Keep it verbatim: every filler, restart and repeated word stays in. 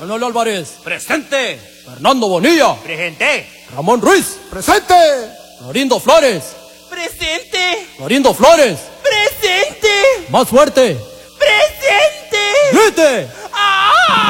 Manuel Álvarez. Presente. Fernando Bonilla. Presente. Ramón Ruiz. ¡Presente! Florindo Flores. Presente. Florindo Flores. Presente. Más fuerte. Presente. ¡Grite!